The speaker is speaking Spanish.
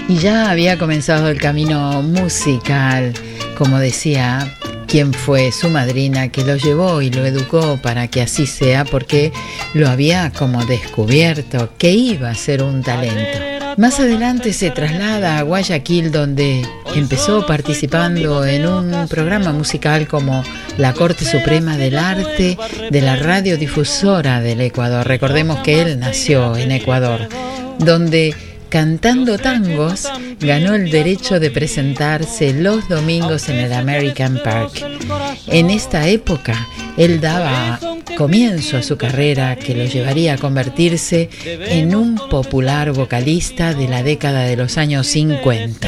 Y ya había comenzado el camino musical, como decía, quien fue su madrina que lo llevó y lo educó para que así sea, porque lo había como descubierto que iba a ser un talento. Más adelante se traslada a Guayaquil, donde empezó participando en un programa musical como la Corte Suprema del Arte de la radiodifusora del Ecuador. Recordemos que él nació en Ecuador, donde cantando tangos ganó el derecho de presentarse los domingos en el American Park. En esta época él daba comienzo a su carrera, que lo llevaría a convertirse en un popular vocalista de la década de los años 50.